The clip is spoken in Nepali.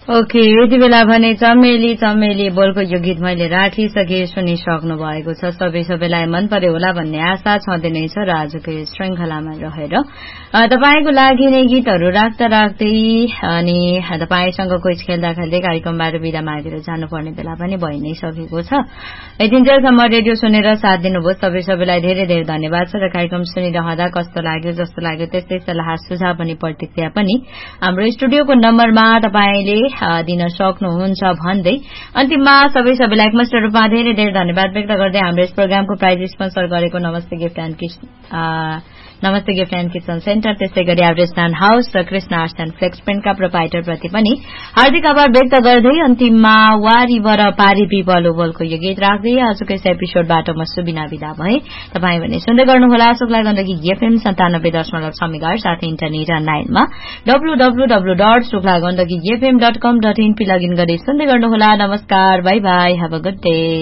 ओके, यति बेला भने चमेली चमेली बोलको यो गीत मैले राखिसके सुनिसक्नु भएको छ। सबैलाई मन पर्यो होला भन्ने आशा छँदै नै छ र आजको श्रृंखलामा रहेर तपाईको लागि नै गीतहरू राख्दा राख्दै अनि तपाईसँग क्विज खेल्दा खेल्दै कार्यक्रमबाट बिदा मागेर जानुपर्ने बेला पनि भइ नै सकेको छ। यतिन्जेलसम्म रेडियो सुनेर साथ दिनुभयो सबैलाई धेरै धेरै धन्यवाद छ र कार्यक्रम सुनिरहँदा कस्तो लाग्यो जस्तो लाग्यो त्यस्तै सल्लाह सुझाव पनि प्रतिक्रिया पनि हाम्रो स्टुडियोको नम्बरमा तपाईले दिन सक्नुहुन्छ भन्दै अन्तिममा सबैलाई एकमुष्ट रूपमा धेरै धेरै धन्यवाद व्यक्त गर्दै हाम्रो यस प्रोग्रामको प्राइज स्पोन्सर गरेको नमस्ते गिफ्ट एण्ड किचन सेन्टर त्यसै गरी एभरेस्ट नान हाउस र Krishna arts and flex प्रिन्टका proprietor प्रति पनि हार्दिक आभार व्यक्त गर्दै अन्तिममा वारीवर पारी पिपल बोलको यो गीत राख्दै आजको यस एपिसोडबाट म सुबिना विदा भए। तपाई भने सुन्दै गर्नुहोला शुक्ला गण्डकी एफएम 97.6 मेगाहर्ज साथै इन्टरनेट अनलाइनमा www.शुक्लागण्डकीfm.com.in लगइन गरी सुन्दै गर्नुहोला। नमस्कार, by by, have a good day.